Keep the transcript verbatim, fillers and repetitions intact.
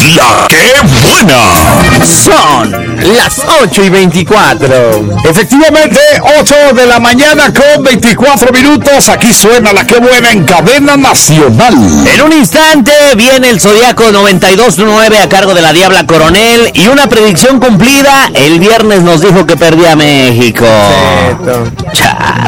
La que buena. Son las ocho y veinticuatro. Efectivamente, ocho de la mañana con veinticuatro minutos. Aquí suena La que buena en cadena nacional. En un instante viene el Zodiaco noventa y dos nueve a cargo de la Diabla Coronel. Y una predicción cumplida. El viernes nos dijo que perdía México. Chao.